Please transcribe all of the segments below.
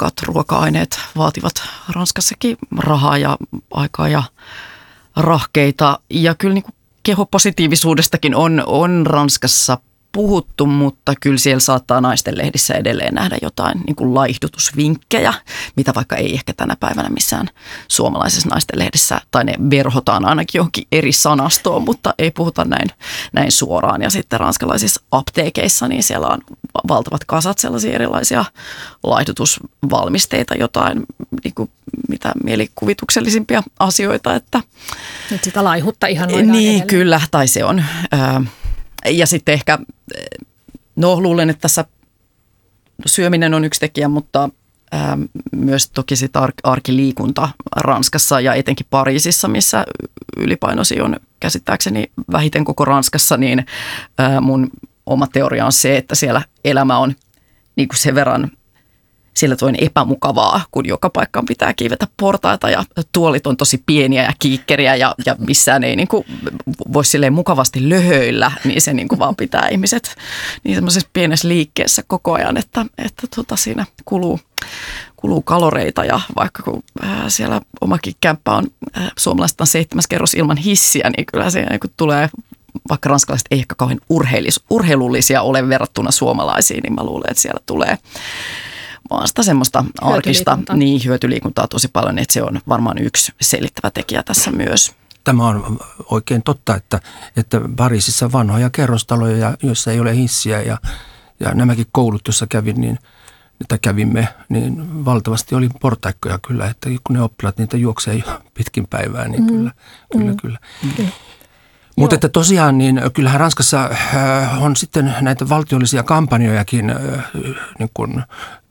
laadukkaat ruoka-aineet vaativat Ranskassakin rahaa ja aikaa ja rahkeita. Ja kyllä niin kuin kehopositiivisuudestakin on Ranskassa puhuttu, mutta kyllä siellä saattaa naisten lehdissä edelleen nähdä jotain niin kuin laihdutusvinkkejä, mitä vaikka ei ehkä tänä päivänä missään suomalaisessa naisten lehdessä, tai ne verhotaan ainakin johonkin eri sanastoon, mutta ei puhuta näin suoraan. Ja sitten ranskalaisissa apteekeissa, niin siellä on valtavat kasat sellaisia erilaisia laihdutusvalmisteita, jotain niin kuin mitä mielikuvituksellisimpia asioita. Että nyt sitä laihutta ihan noin niin, edelleen. kyllä, tai se on. Ja sitten ehkä, luulen, että tässä syöminen on yksi tekijä, mutta myös toki sitä arkiliikunta Ranskassa ja etenkin Pariisissa, missä ylipainoisia on käsittääkseni vähiten koko Ranskassa, niin mun oma teoria on se, että siellä elämä on niin kuin sen verran sillä toin epämukavaa, kun joka paikkaan pitää kiivetä portaita ja tuolit on tosi pieniä ja kiikkeriä ja missään ei niin kuin voi silleen mukavasti löhöillä, niin se niin kuin vaan pitää ihmiset niin semmoisessa pienessä liikkeessä koko ajan, että siinä kuluu kaloreita ja vaikka kun siellä omakin kämppä on suomalaista 7. kerros ilman hissiä, niin kyllä se niin kuin tulee, vaikka ranskalaiset ei ehkä kauhean urheilullisia ole verrattuna suomalaisiin, niin mä luulen, että siellä tulee vaan sitä semmoista arkista hyötyliikuntaa tosi paljon, että se on varmaan yksi selittävä tekijä tässä myös. Tämä on oikein totta, että Pariisissa on vanhoja kerrostaloja, joissa ei ole hissiä ja nämäkin koulut, joissa kävimme, niin valtavasti oli portaikkoja kyllä, että kun ne oppilaat niitä juoksee jo pitkin päivää, niin kyllä. Mutta että tosiaan, niin kyllähän Ranskassa on sitten näitä valtiollisia kampanjojakin niin kuin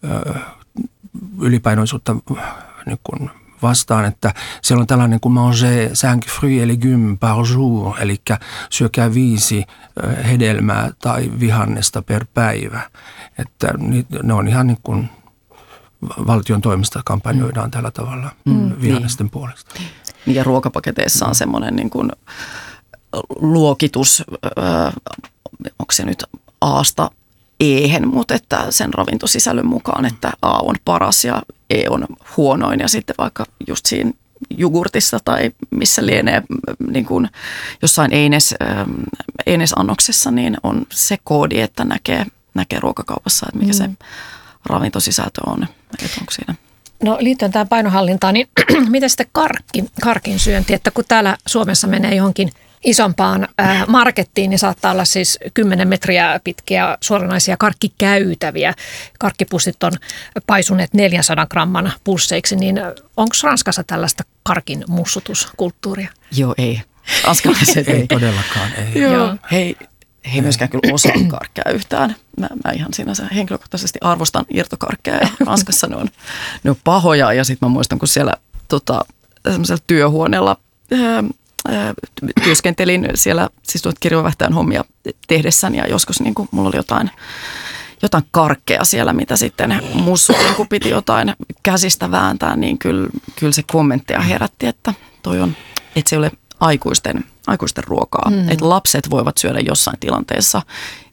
ylipainoisuutta niin kuin vastaan, että siellä on tällainen kuin manger 5 fruits et légumes par jour, eli syökää 5 hedelmää tai vihannesta per päivä. Että ne on ihan niin kuin valtion toimesta kampanjoidaan tällä tavalla vihannesten puolesta. Ja ruokapaketeissa on semmoinen niin kuin luokitus, onko se nyt A:sta E:hen, mutta että sen ravintosisällön mukaan, että A on paras ja E on huonoin ja sitten vaikka just siinä jogurtissa tai missä lienee niin kuin jossain einesannoksessa, niin on se koodi, että näkee ruokakaupassa, että mikä se ravintosisältö on, että onko siinä. No liittyen tähän painohallintaan, niin mitä sitten karkin syönti, että kun täällä Suomessa menee johonkin isompaan markettiin, niin saattaa olla siis 10 metriä pitkiä suoranaisia karkkikäytäviä. Karkkipussit on paisuneet 400 gramman pusseiksi, niin onko Ranskassa tällaista karkin mussutuskulttuuria? Joo, ei. Ranskalaiset ei todellakaan, ei. Joo. He ei myöskään kyllä osaa karkkia yhtään. Mä ihan sinänsä henkilökohtaisesti arvostan irtokarkkeja ja Ranskassa ne on pahoja. Ja sitten mä muistan, kun siellä semmoisella työhuoneella työskentelin siellä siis kirjoivähtäjän hommia tehdessäni ja joskus niin kuin mulla oli jotain karkkeja siellä, mitä sitten mussut niin piti jotain käsistä vääntää, niin kyllä se kommentteja herätti, että että se ei ole aikuisten ruokaa. Että lapset voivat syödä jossain tilanteessa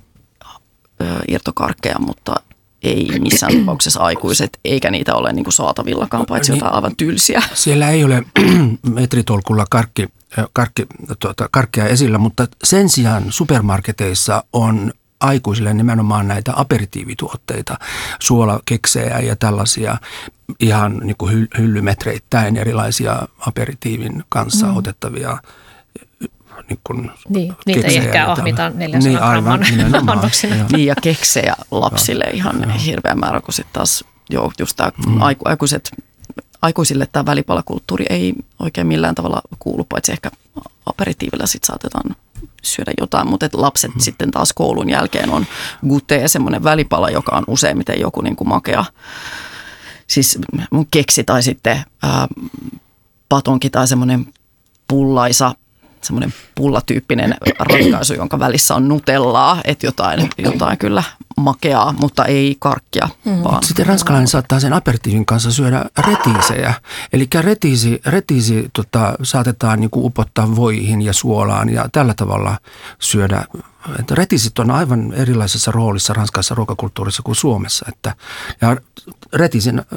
irtokarkkeja, mutta ei missään tapauksessa aikuiset, eikä niitä ole niin kuin saatavillakaan, paitsi jotain aivan tylsiä. Siellä ei ole metritolkulla karkkia esillä, mutta sen sijaan supermarketeissa on aikuisille nimenomaan näitä aperitiivituotteita, suolakeksejä ja tällaisia ihan niin kuin hyllymetreittäin erilaisia aperitiivin kanssa otettavia niitä ei ehkä ahmita 400 gramman annoksina. Niin ja keksejä lapsille ihan hirveä määrä, kun sitten taas just tämä aikuisille tämä välipalakulttuuri ei oikein millään tavalla kuulu, paitsi ehkä aperitiivillä sitten saatetaan syödä jotain, mutta lapset sitten taas koulun jälkeen on gute, semmoinen välipala, joka on useimmiten joku niin kuin makea, siis keksi tai sitten patonki tai semmoinen pullaisa, semmoinen pullatyyppinen ratkaisu, jonka välissä on nutellaa, että jotain kyllä makeaa, mutta ei karkkia. Vaan. Sitten ranskalainen saattaa sen aperitiivin kanssa syödä retiisejä. Eli retiisi saatetaan niin kuin upottaa voihin ja suolaan ja tällä tavalla syödä. Että retiisit on aivan erilaisessa roolissa ranskalaisessa ruokakulttuurissa kuin Suomessa. Ja retiisin